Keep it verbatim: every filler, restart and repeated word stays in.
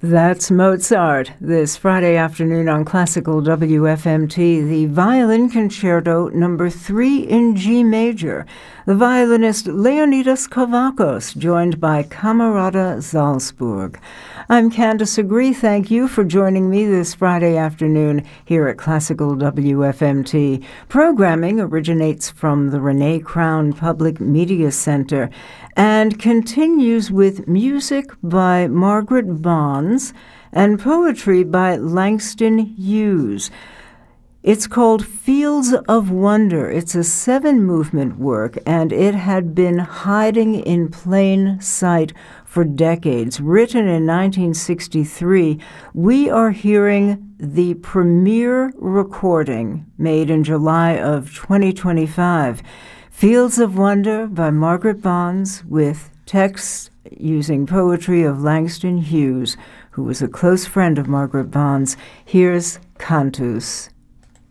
That's Mozart, this Friday afternoon on Classical W F M T, the Violin Concerto number three in G major. The violinist Leonidas Kavakos, joined by Camerata Salzburg. I'm Candace Agree. Thank you for joining me this Friday afternoon here at Classical W F M T. Programming originates from the Renee Crown Public Media Center and continues with music by Margaret Bonds and poetry by Langston Hughes. It's called Fields of Wonder. It's a seven-movement work, and it had been hiding in plain sight for decades. Written in nineteen sixty-three, we are hearing the premiere recording made in July of twenty twenty-five. Fields of Wonder by Margaret Bonds, with text using poetry of Langston Hughes, who was a close friend of Margaret Bonds. Here's Cantus